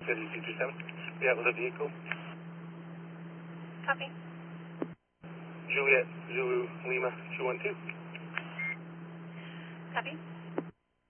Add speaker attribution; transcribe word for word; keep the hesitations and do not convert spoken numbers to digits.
Speaker 1: City two two seven. We have the vehicle.
Speaker 2: Copy.
Speaker 1: Juliet Zulu Lima two one two.
Speaker 2: Copy.